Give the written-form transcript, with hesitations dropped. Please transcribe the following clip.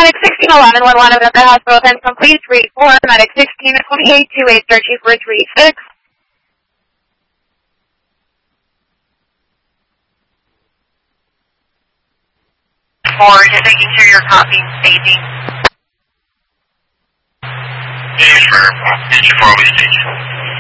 Medic 1611, 11 at the hospital. Attention, please read 4. Medic 162828, searching for 36. 4, just making sure you're copying staging. Yes, sir. 4 station.